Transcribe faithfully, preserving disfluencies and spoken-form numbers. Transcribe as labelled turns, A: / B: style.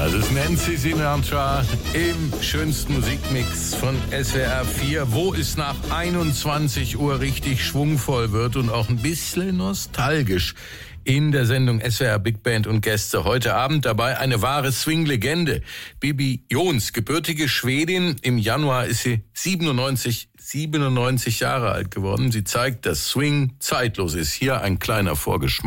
A: Das ist Nancy Sinatra im schönsten Musikmix von S W R vier, wo es nach einundzwanzig Uhr richtig schwungvoll wird und auch ein bisschen nostalgisch. In der Sendung S W R Big Band und Gäste. Heute Abend dabei eine wahre Swing-Legende. Bibi Jons, gebürtige Schwedin. Im Januar ist sie siebenundneunzig, siebenundneunzig Jahre alt geworden. Sie zeigt, dass Swing zeitlos ist. Hier ein kleiner Vorgeschmack.